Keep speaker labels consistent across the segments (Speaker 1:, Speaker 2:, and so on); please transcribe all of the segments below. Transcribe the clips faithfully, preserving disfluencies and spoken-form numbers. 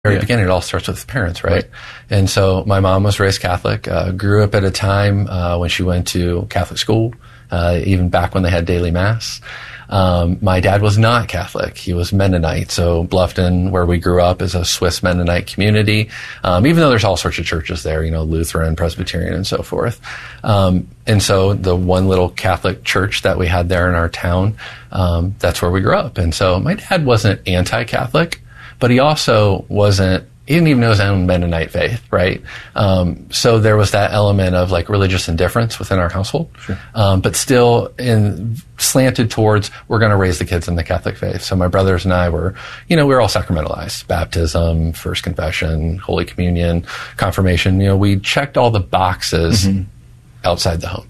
Speaker 1: very
Speaker 2: yeah.
Speaker 1: beginning, it all starts with parents, right? right? And so my mom was raised Catholic, uh, grew up at a time uh, when she went to Catholic school, uh, even back when they had daily mass. Um, my dad was not Catholic. He was Mennonite. So Bluffton, where we grew up, is a Swiss Mennonite community. Um, even though there's all sorts of churches there, you know, Lutheran, Presbyterian, and so forth. Um, and so the one little Catholic church that we had there in our town, um, that's where we grew up. And so my dad wasn't anti-Catholic, but he also wasn't, he didn't even know his own Mennonite faith, right? Um, so there was that element of like religious indifference within our household,
Speaker 2: sure.
Speaker 1: um, but still in slanted towards we're going to raise the kids in the Catholic faith. So my brothers and I were, you know, we were all sacramentalized: baptism, first confession, Holy Communion, confirmation. You know, we checked all the boxes mm-hmm. outside the home,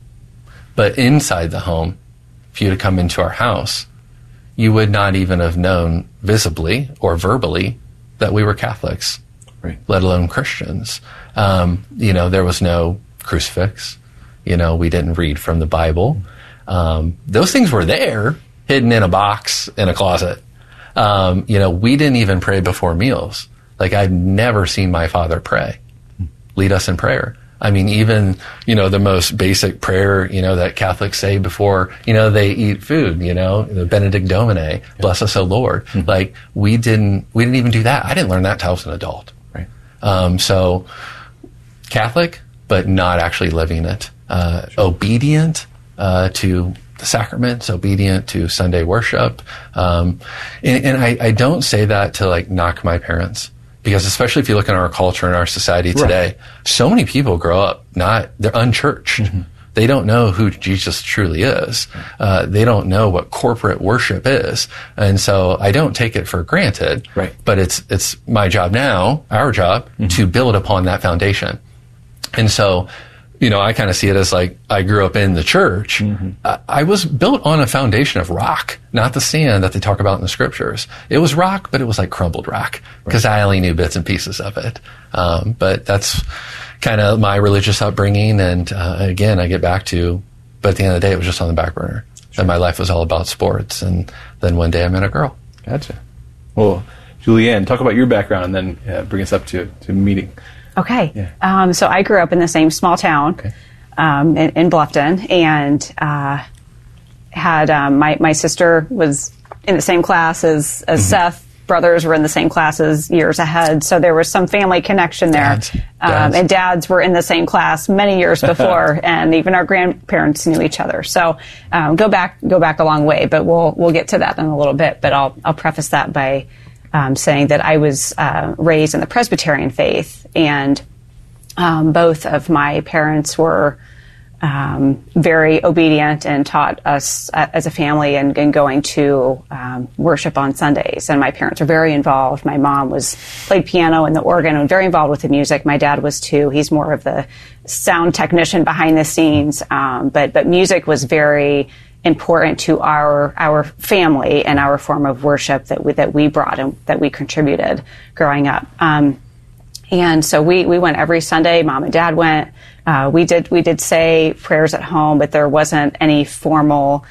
Speaker 1: but inside the home, if you had come into our house, you would not even have known visibly or verbally that we were Catholics,
Speaker 2: right.
Speaker 1: let alone Christians. Um, you know, there was no crucifix. You know, we didn't read from the Bible. Um, those things were there, hidden in a box in a closet. Um, you know, we didn't even pray before meals. Like, I've never seen my father pray, lead us in prayer. I mean, even, you know, the most basic prayer, you know, that Catholics say before, you know, they eat food, you know, the Benedict Domine, yeah. bless us, O Lord. Mm-hmm. Like, we didn't, we didn't even do that. I didn't learn that till I was an adult.
Speaker 2: Right.
Speaker 1: Um, so Catholic, but not actually living it. Uh, sure. Obedient, uh, to the sacraments, obedient to Sunday worship. Um, and, and I, I don't say that to like knock my parents. Because especially if you look in our culture and our society today, right. so many people grow up not, they're unchurched. Mm-hmm. They don't know who Jesus truly is. Uh, they don't know what corporate worship is. And so I don't take it for granted.
Speaker 2: Right.
Speaker 1: But it's, it's my job now, our job, mm-hmm. to build upon that foundation. And so, you know, I kind of see it as like, I grew up in the church. Mm-hmm. I, I was built on a foundation of rock, not the sand that they talk about in the scriptures. It was rock, but it was like crumbled rock because right. I only knew bits and pieces of it. Um, but that's kind of my religious upbringing. And uh, again, I get back to, but at the end of the day, it was just on the back burner. Sure. And my life was all about sports. And then one day I met a girl.
Speaker 2: Gotcha. Well, Julianne, talk about your background and then uh, bring us up to, to meeting.
Speaker 3: Okay.
Speaker 2: Yeah.
Speaker 3: Um, so I grew up in the same small town
Speaker 2: okay.
Speaker 3: um, in, in Bluffton, and uh, had um, my my sister was in the same class as, as mm-hmm. Seth. Brothers were in the same classes years ahead, so there was some family connection there.
Speaker 1: Dads.
Speaker 3: Um,
Speaker 1: Dads.
Speaker 3: and dads were in the same class many years before, and even our grandparents knew each other. So um, go back go back a long way, but we'll we'll get to that in a little bit. But I'll I'll preface that by Um, saying that I was uh, raised in the Presbyterian faith, and um, both of my parents were um, very obedient and taught us uh, as a family and, and going to um, worship on Sundays. And my parents were very involved. My mom was played piano and the organ and very involved with the music. My dad was too. He's more of the sound technician behind the scenes, um, but but music was very important to our our family and our form of worship that we, that we brought and that we contributed growing up. Um, and so we, we went every Sunday. Mom and Dad went. Uh, we did we did say prayers at home, but there wasn't any formal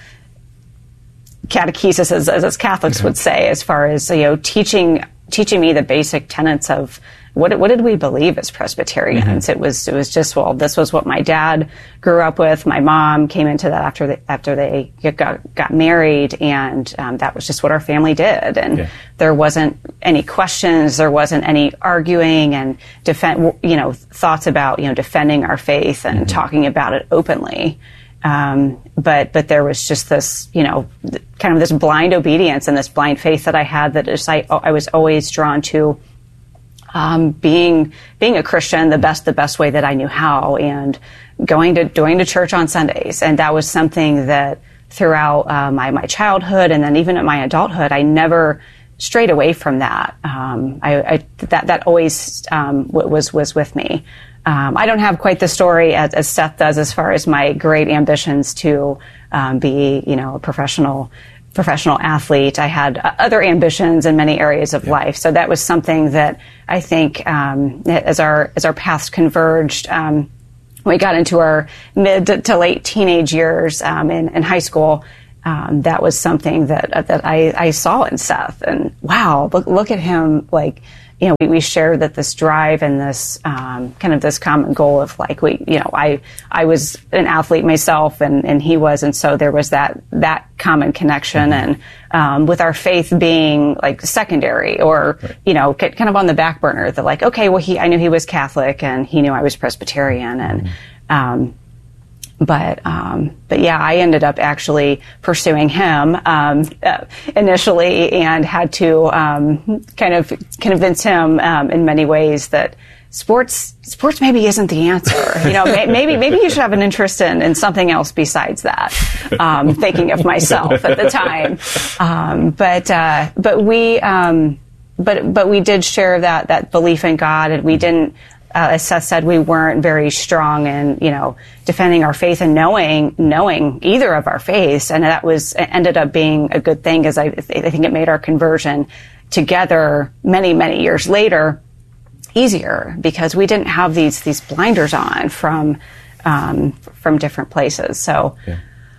Speaker 3: catechesis, as, as Catholics mm-hmm. would say, as far as, you know, teaching teaching me the basic tenets of what what did we believe as Presbyterians. Mm-hmm. It was it was just, well, this was what my dad grew up with. My mom came into that after they, after they got got married, and um, that was just what our family did. And
Speaker 2: yeah.
Speaker 3: there wasn't any questions, there wasn't any arguing and defend you know thoughts about you know defending our faith and mm-hmm. talking about it openly. Um, but but there was just this, you know, kind of this blind obedience and this blind faith that I had, that is, I, I was always drawn to um, being being a Christian the best the best way that I knew how, and going to going to church on Sundays. And that was something that throughout uh, my my childhood and then even in my adulthood, I never strayed away from that. Um, I, I that that always um, was was with me. Um, I don't have quite the story as, as Seth does, as far as my great ambitions to um, be, you know, a professional professional athlete. I had uh, other ambitions in many areas of yeah. life, so that was something that I think um, as our as our paths converged, um, we got into our mid to late teenage years um, in, in high school. Um, that was something that uh, that I, I saw in Seth, and wow, look look at him, like you know, we, we shared that this drive and this um, kind of this common goal of like, we, you know, I I was an athlete myself and, and he was, and so there was that that common connection, mm-hmm. and um, with our faith being like secondary or, right. you know, kind of on the back burner, that like, okay, well, he I knew he was Catholic and he knew I was Presbyterian, and mm-hmm. um, But, um, but yeah, I ended up actually pursuing him, um, uh, initially, and had to, um, kind of convince him, um, in many ways that sports, sports maybe isn't the answer. You know, may, maybe, maybe you should have an interest in, in something else besides that. Um, thinking of myself at the time. Um, but, uh, but we, um, but, but we did share that, that belief in God, and we didn't, Uh, as Seth said, we weren't very strong in, you know, defending our faith and knowing, knowing either of our faiths. And that was, ended up being a good thing, because I, I think it made our conversion together many, many years later easier, because we didn't have these, these blinders on from, um, from different places. So,
Speaker 2: yeah.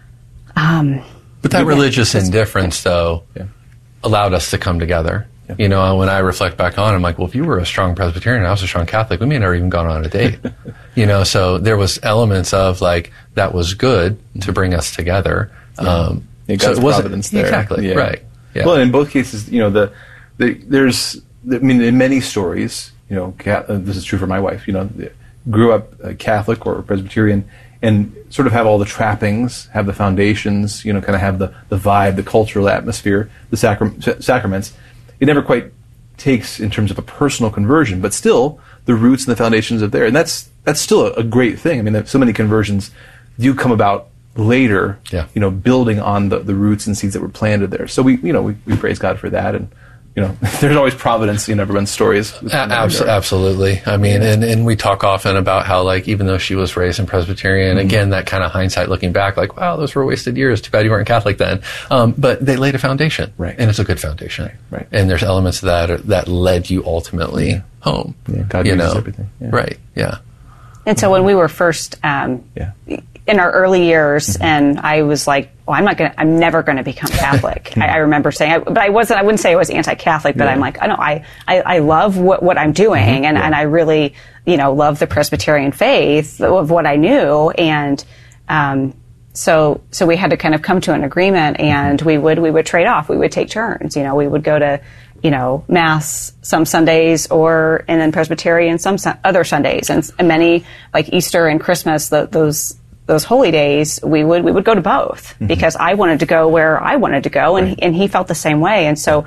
Speaker 3: um,
Speaker 1: but that religious indifference, though,
Speaker 2: yeah.
Speaker 1: allowed us to come together. You know, when I reflect back on, I'm like, well, if you were a strong Presbyterian and I was a strong Catholic, we may have never even gone on a date. You know, so there was elements of like, that was good to bring us together.
Speaker 2: Yeah. Um, yeah, God's
Speaker 1: so it wasn't,
Speaker 2: providence there.
Speaker 1: Exactly,
Speaker 2: yeah.
Speaker 1: right. Yeah.
Speaker 2: Well, in both cases, you know, the, the there's, I mean, in many stories, you know, Cat, uh, this is true for my wife, you know, grew up uh, Catholic or Presbyterian, and sort of have all the trappings, have the foundations, you know, kind of have the, the vibe, the cultural atmosphere, the sacram- sacraments. It never quite takes in terms of a personal conversion, but still the roots and the foundations are there, and that's that's still a, a great thing. I mean, so many conversions do come about later,
Speaker 1: yeah.
Speaker 2: you know, building on the, the roots and seeds that were planted there. So we, you know, we, we praise God for that, and you know, there's always providence in everyone's stories.
Speaker 1: Abs- absolutely. I mean, and, and we talk often about how, like, even though she was raised in Presbyterian, mm-hmm. again, that kind of hindsight looking back, like, wow, those were wasted years. Too bad you weren't Catholic then. Um, but they laid a foundation.
Speaker 2: Right.
Speaker 1: And it's a good foundation.
Speaker 2: Right. right.
Speaker 1: And there's elements of that are, that led you ultimately
Speaker 2: yeah.
Speaker 1: home.
Speaker 2: Yeah. God
Speaker 1: you
Speaker 2: uses
Speaker 1: know?
Speaker 2: everything. Yeah.
Speaker 1: Right. Yeah.
Speaker 3: And so when we were first, um,
Speaker 2: yeah.
Speaker 3: in our early years,
Speaker 2: mm-hmm.
Speaker 3: and I was like, "Oh, I'm not going. I'm never going to become Catholic." I, I remember saying, I, but I wasn't. I wouldn't say I was anti-Catholic, but
Speaker 2: yeah.
Speaker 3: I'm like, I know, I, I, I love what, what I'm doing,
Speaker 2: mm-hmm.
Speaker 3: and,
Speaker 2: yeah.
Speaker 3: and I really, you know, love the Presbyterian faith of what I knew, and um, so so we had to kind of come to an agreement, and mm-hmm. we would we would trade off. We would take turns. You know, we would go to, you know, Mass some Sundays, or and then Presbyterian some su- other Sundays, and, and many like Easter and Christmas, the, those. those holy days, we would we would go to both, mm-hmm. because I wanted to go where I wanted to go, and
Speaker 2: right.
Speaker 3: he, and he felt the same way. And so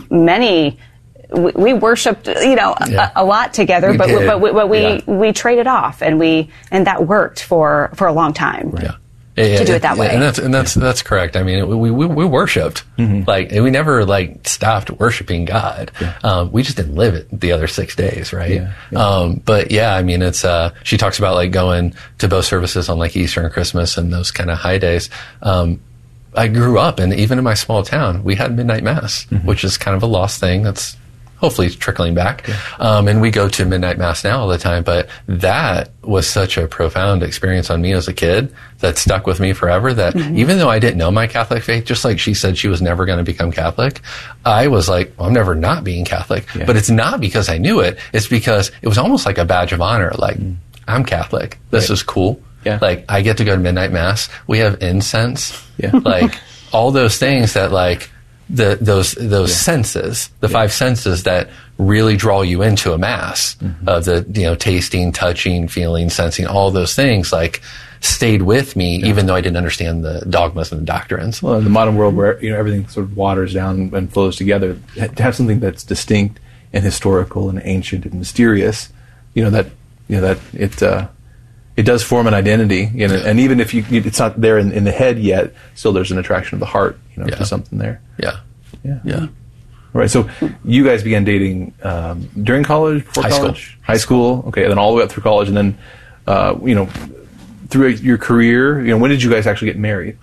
Speaker 3: many we, we worshipped, you know,
Speaker 1: yeah.
Speaker 3: a, a lot together,
Speaker 1: we
Speaker 3: but
Speaker 1: did.
Speaker 3: but, but, but we
Speaker 1: yeah.
Speaker 3: we traded off, and we and that worked for for a long time.
Speaker 1: Right. Yeah.
Speaker 3: To do it that way,
Speaker 1: and that's and that's that's correct. I mean, we we, we worshipped,
Speaker 2: mm-hmm.
Speaker 1: like we never like stopped worshiping God.
Speaker 2: Yeah.
Speaker 1: Um, we just didn't live it the other six days, right?
Speaker 2: Yeah, yeah.
Speaker 1: Um, but yeah, I mean, it's uh, she talks about like going to both services on like Easter and Christmas and those kind of high days. Um, I grew up, and even in my small town, we had midnight mass, mm-hmm. which is kind of a lost thing. That's hopefully trickling back.
Speaker 2: Yeah.
Speaker 1: Um, and we go to midnight mass now all the time, but that was such a profound experience on me as a kid that stuck with me forever, that mm-hmm. even though I didn't know my Catholic faith, just like she said she was never going to become Catholic, I was like, well, I'm never not being Catholic.
Speaker 2: Yeah.
Speaker 1: But it's not because I knew it. It's because it was almost like a badge of honor. Like, mm. I'm Catholic. This
Speaker 2: right.
Speaker 1: is cool.
Speaker 2: Yeah.
Speaker 1: Like, I get to go to midnight mass. We have incense.
Speaker 2: Yeah.
Speaker 1: Like, all those things that like, the those those yeah. senses, the yeah. five senses that really draw you into a mass, mm-hmm. of the, you know, tasting, touching, feeling, sensing, all those things, like, stayed with me, yeah. even though I didn't understand the dogmas and the doctrines.
Speaker 2: Well, in the modern world where, you know, everything sort of waters down and flows together, to have something that's distinct and historical and ancient and mysterious, you know, that, you know, that it, uh, it does form an identity, you know, and even if you, it's not there in, in the head yet, still there's an attraction of the heart, you know,
Speaker 1: yeah.
Speaker 2: to something there.
Speaker 1: Yeah.
Speaker 2: Yeah.
Speaker 1: Yeah.
Speaker 2: All right. So you guys began dating um, during college, before
Speaker 1: High
Speaker 2: college?
Speaker 1: school.
Speaker 2: High school. Okay. And then all the way up through college. And then, uh, you know, through your career, you know, when did you guys actually get married?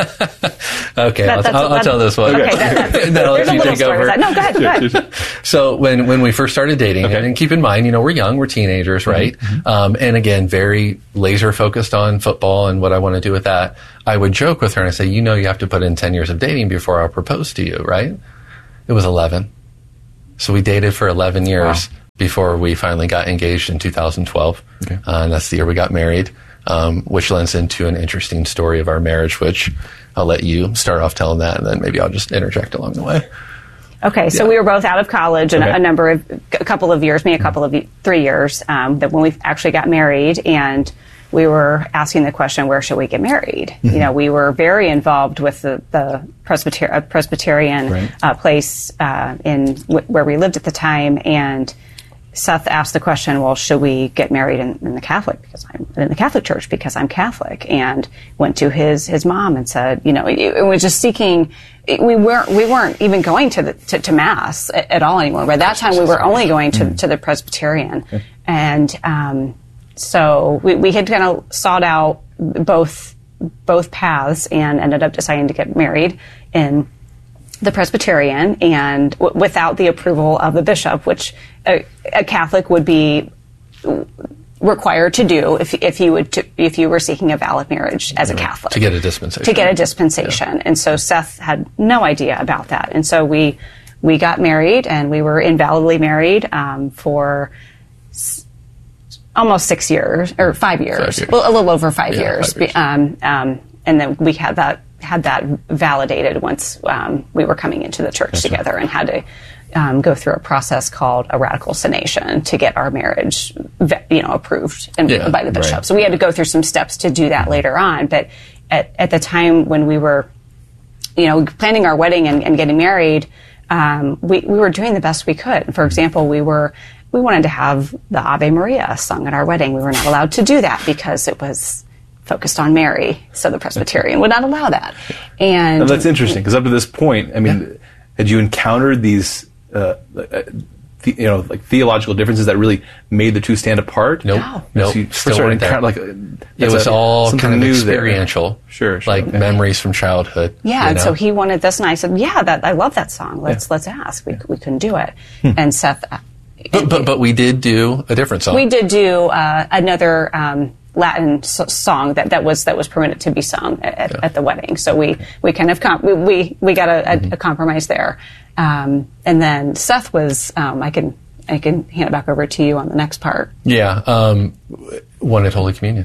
Speaker 1: Okay,
Speaker 3: that,
Speaker 1: I'll, I'll, I'll tell this one.
Speaker 3: Okay, that,
Speaker 1: and then I'll let you take over.
Speaker 3: No, go ahead, go ahead.
Speaker 1: So when, when we first started dating, okay. and keep in mind, you know, we're young, we're teenagers, right? Mm-hmm. Um, and again, very laser focused on football and what I want to do with that. I would joke with her and I say, you know, you have to put in ten years of dating before I'll propose to you, right? It was eleven. So we dated for eleven years
Speaker 2: Wow.
Speaker 1: before we finally got engaged in two thousand twelve.
Speaker 2: Okay.
Speaker 1: Uh, and that's the year we got married, um, which lends into an interesting story of our marriage, which I'll let you start off telling that, and then maybe I'll just interject along the way.
Speaker 3: Okay, so
Speaker 1: Yeah.
Speaker 3: we were both out of college and
Speaker 2: Okay.
Speaker 3: a number of, a couple of years, me a couple of, three years, um, that when we actually got married, and we were asking the question, where should we get married?
Speaker 2: Mm-hmm.
Speaker 3: You know, we were very involved with the, the Presbyter- uh, Presbyterian
Speaker 2: Right.
Speaker 3: uh, place uh, in w- where we lived at the time, and Seth asked the question, well, should we get married in, in the Catholic, because I'm in the Catholic Church because I'm Catholic, and went to his his mom and said, you know, it, it was just seeking. It, we weren't we weren't even going to the to, to mass at, at all anymore. By that time, we were only going to to the Presbyterian, and um, so we, we had kind of sought out both both paths and ended up deciding to get married in the Presbyterian, and w- without the approval of the bishop, which a, a Catholic would be required to do if if you would to, if you were seeking a valid marriage as a Catholic
Speaker 1: To get a dispensation.
Speaker 3: to get a dispensation. And so Seth had no idea about that, and so we we got married, and we were invalidly married um, for s- almost six years or five years,
Speaker 1: Five years.
Speaker 3: Well, a little over five
Speaker 1: Yeah,
Speaker 3: years.
Speaker 1: five years.
Speaker 3: Um, um, and then we had that had that validated once um, we were coming into the church together, and had to um, go through a process called a ratiocination to get our marriage, ve- you know, approved and,
Speaker 1: Yeah,
Speaker 3: by the bishop.
Speaker 2: right.
Speaker 3: So we had to go through some steps to do that later on. But at, at the time when we were, you know, planning our wedding and, and getting married, um, we, we were doing the best we could. For example, we were we wanted to have the Ave Maria sung at our wedding. We were not allowed to do that because it was focused on Mary, so the Presbyterian would not allow that. And
Speaker 2: Now, that's interesting, because up to this point, I mean, had you encountered these, uh, uh, the, you know, like theological differences that really made the two stand apart?
Speaker 1: Nope.
Speaker 3: No.
Speaker 1: Nope.
Speaker 2: So you
Speaker 1: Still
Speaker 2: started
Speaker 1: weren't there.
Speaker 2: encounter- like, uh,
Speaker 1: It
Speaker 2: that's
Speaker 1: was
Speaker 2: a-
Speaker 1: all
Speaker 2: something
Speaker 1: kind of
Speaker 2: new there.
Speaker 1: experiential.
Speaker 2: Sure, sure.
Speaker 1: Like
Speaker 2: okay.
Speaker 1: memories from childhood.
Speaker 3: Yeah,
Speaker 1: you
Speaker 3: and
Speaker 1: know?
Speaker 3: so he wanted this, and I said, "Yeah, that I love that song. Let's let's ask." We we couldn't do it, and Seth. uh,
Speaker 1: But, but, but we did do a different song.
Speaker 3: We did do uh, another um, Latin s- song that, that was that was permitted to be sung at,
Speaker 1: Yeah.
Speaker 3: at the wedding. So we, we kind of com- we, we we got a, a,
Speaker 1: Mm-hmm.
Speaker 3: a compromise there. Um, and then Seth was um, I can I can hand it back over to you on the next part.
Speaker 1: Yeah, um, wanted Holy Communion,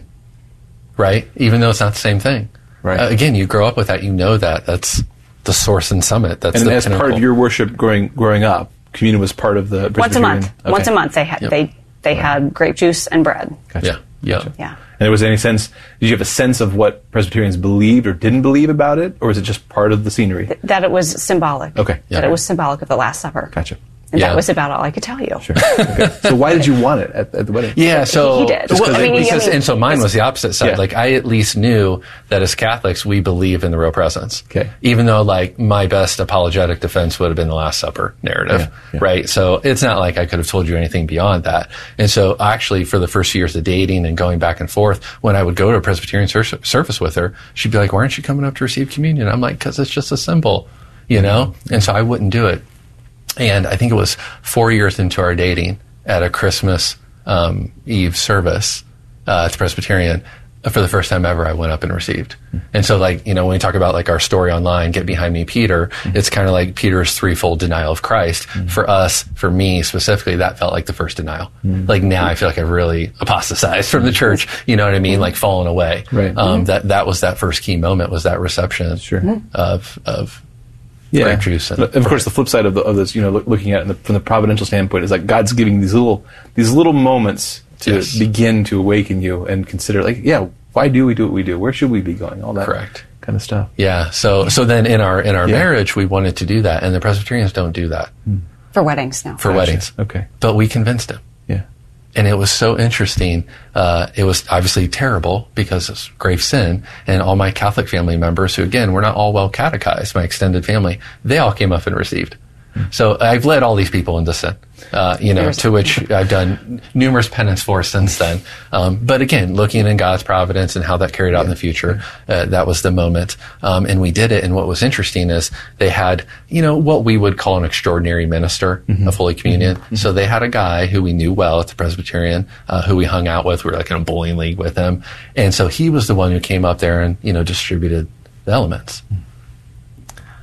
Speaker 1: right? Even though it's not the same thing.
Speaker 2: Right.
Speaker 1: Uh, again, you grow up with that. You know that. That's the source and summit. That's
Speaker 2: And
Speaker 1: the
Speaker 2: as part
Speaker 1: pinnacle.
Speaker 2: of your worship growing growing up, communion was part of the
Speaker 3: Once a
Speaker 2: Presbyterian-
Speaker 3: month,
Speaker 2: Okay.
Speaker 3: once a month they had
Speaker 1: Yep.
Speaker 3: they they had grape juice and bread.
Speaker 2: Gotcha.
Speaker 1: Yeah, yeah.
Speaker 2: Gotcha.
Speaker 3: Yeah.
Speaker 2: And was there any sense, did you have a sense of what Presbyterians believed or didn't believe about it, or was it just part of the scenery?
Speaker 3: That it was symbolic.
Speaker 2: Okay.
Speaker 3: That
Speaker 1: Yeah.
Speaker 3: it was symbolic of the Last Supper.
Speaker 2: Gotcha.
Speaker 3: And
Speaker 1: Yeah.
Speaker 3: that was about all I could tell you.
Speaker 2: Sure. Okay. So why did you want it at, at the wedding?
Speaker 1: Yeah, so
Speaker 3: He did.
Speaker 1: Well,
Speaker 3: Just 'cause
Speaker 1: I mean,
Speaker 3: it-
Speaker 1: because,
Speaker 3: I mean,
Speaker 1: and so mine was the opposite side.
Speaker 2: Yeah.
Speaker 1: Like I at least knew that as Catholics we believe in the real presence.
Speaker 2: Okay.
Speaker 1: Even though like my best apologetic defense would have been the Last Supper narrative,
Speaker 2: Yeah, yeah.
Speaker 1: right? So it's not like I could have told you anything beyond that. And so actually, for the first few years of dating and going back and forth, when I would go to a Presbyterian ser- service with her, she'd be like, "Why aren't you coming up to receive communion?" I'm like, "Because it's just a symbol," you know. And so I wouldn't do it. And I think it was four years into our dating at a Christmas um, Eve service uh, at the Presbyterian. uh, For the first time ever, I went up and received. And so, like, you know, when we talk about like our story online, Get Behind Me, Peter, it's kind of like Peter's threefold denial of Christ. For us, for me specifically, that felt like the first denial. Like now I feel like I've really apostatized from the church, you know what I mean? Like fallen away.
Speaker 2: Right.
Speaker 1: Um, that, that was that first key moment, was that reception
Speaker 2: Sure.
Speaker 1: of, of,
Speaker 2: Yeah.
Speaker 1: grape juice and-
Speaker 2: But of course, the flip side of, the, of this, you know, look, looking at it in the, from the providential standpoint, is like God's giving these little these little moments to
Speaker 1: Yes.
Speaker 2: begin to awaken you and consider, like, yeah, why do we do what we do? Where should we be going? All that
Speaker 1: Correct.
Speaker 2: kind of stuff.
Speaker 1: Yeah. So so then in our in our
Speaker 2: Yeah.
Speaker 1: marriage we wanted to do that, and the Presbyterians don't do that
Speaker 3: For weddings now.
Speaker 1: for weddings.
Speaker 2: Okay.
Speaker 1: But we convinced him,
Speaker 2: Yeah.
Speaker 1: and it was so interesting. Uh, it was obviously terrible because it's grave sin, and all my Catholic family members, who again we're not all well catechized, my extended family, they all came up and received. So I've led all these people into sin, uh, you know,
Speaker 3: There's-
Speaker 1: to which I've done numerous penance for since then. Um, but again, looking in God's providence and how that carried out in the future, uh, that was the moment. Um, and we did it. And what was interesting is they had, you know, what we would call an extraordinary minister of Holy Communion. So they had a guy who we knew well at the Presbyterian, uh, who we hung out with. We were like in a bowling league with him. And so he was the one who came up there and, you know, distributed the elements.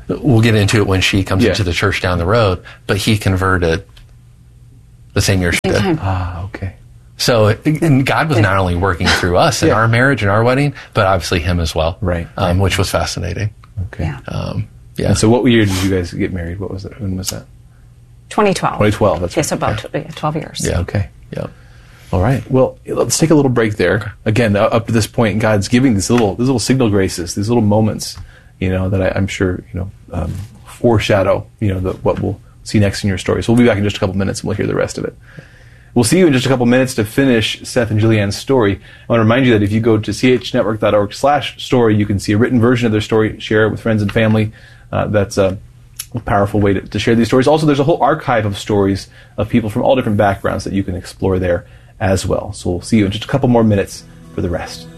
Speaker 1: we'll get into it when she comes
Speaker 2: Yeah.
Speaker 1: into the church down the road, but he converted the same year she
Speaker 3: Same
Speaker 1: did.
Speaker 3: time.
Speaker 2: Ah, okay.
Speaker 1: So and God was not only working through us in
Speaker 2: Yeah.
Speaker 1: our marriage and our wedding, but obviously him as well,
Speaker 2: Right,
Speaker 1: Um,
Speaker 2: right.
Speaker 1: which was fascinating.
Speaker 2: Okay.
Speaker 3: Yeah.
Speaker 1: Um, yeah.
Speaker 2: And so, what year did you guys get married? What was it? When was that?
Speaker 3: twenty twelve.
Speaker 2: twenty twelve. That's
Speaker 3: Yes,
Speaker 2: right.
Speaker 3: about tw- yeah, twelve years.
Speaker 1: Yeah.
Speaker 2: Okay.
Speaker 1: Yep.
Speaker 2: All right. Well, let's take a little break there. Again, uh, up to this point, God's giving these little, these little signal graces, these little moments, you know, that I, I'm sure, you know, um, foreshadow, you know, the, what we'll see next in your story. So we'll be back in just a couple minutes and we'll hear the rest of it. We'll see you in just a couple minutes to finish Seth and Julianne's story. I want to remind you that if you go to chnetwork.org slash story, you can see a written version of their story, share it with friends and family. Uh, that's a powerful way to, to share these stories. Also, there's a whole archive of stories of people from all different backgrounds that you can explore there as well. So we'll see you in just a couple more minutes for the rest.